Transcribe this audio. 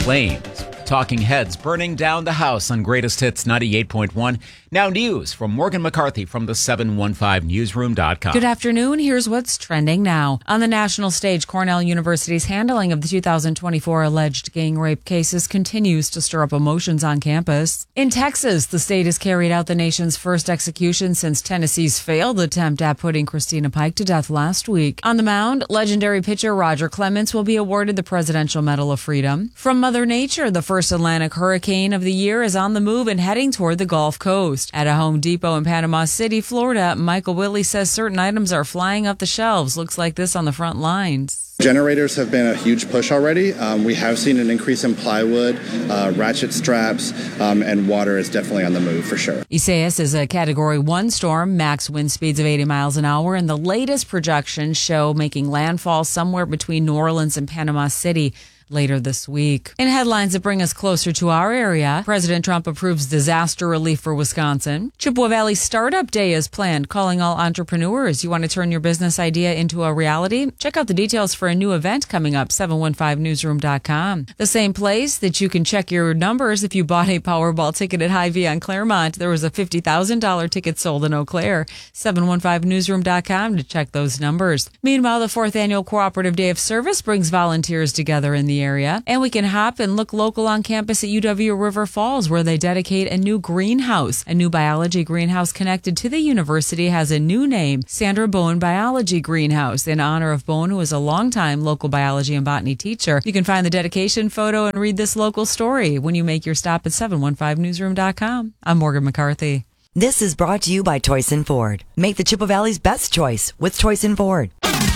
flames. Talking Heads burning down the house on Greatest Hits 98.1. Now news from Morgan McCarthy from the 715newsroom.com. Good afternoon. Here's what's trending now. On the national stage, Cornell University's handling of the 2024 alleged gang rape cases continues to stir up emotions on campus. In Texas, the state has carried out the nation's first execution since Tennessee's failed attempt at putting Christina Pike to death last week. On the mound, legendary pitcher Roger Clemens will be awarded the Presidential Medal of Freedom. From Mother Nature, the first Atlantic hurricane of the year is on the move and heading toward the Gulf Coast. At a Home Depot in Panama City, Florida, Michael Whitley says certain items are flying up the shelves. Looks like this on the front lines. Generators have been a huge push already. We have seen an increase in plywood, ratchet straps, and water is definitely on the move for sure. Isaias is a Category 1 storm, max wind speeds of 80 miles an hour, and the latest projections show making landfall somewhere between New Orleans and Panama City later this week. In headlines that bring us closer to our area, President Trump approves disaster relief for Wisconsin. Chippewa Valley Startup Day is planned, calling all entrepreneurs. You want to turn your business idea into a reality? Check out the details for a new event coming up, 715newsroom.com. The same place that you can check your numbers if you bought a Powerball ticket at Hy-Vee on Claremont. There was a $50,000 ticket sold in Eau Claire. 715newsroom.com to check those numbers. Meanwhile, the 4th Annual Cooperative Day of Service brings volunteers together in the area, and we can hop and look local on campus at UW River Falls, where they dedicate a new greenhouse. A new biology greenhouse connected to the university has a new name, Sandra Bowen Biology Greenhouse, in honor of Bowen, who is a longtime local biology and botany teacher. You can find the dedication photo and read this local story when you make your stop at 715newsroom.com. I'm Morgan McCarthy. This is brought to you by Toyson Ford. Make the Chippewa Valley's best choice with Toyson Ford.